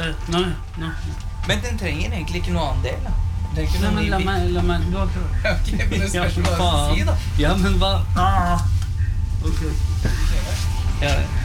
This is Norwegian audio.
Nei. Men den trenger egentlig ikke noe annen del, da. Det er ikke Nei, noe men la meg, du har prøvd. Ok, men det spørs hva du faen. si, da. Ja, men hva? Ok. Ja,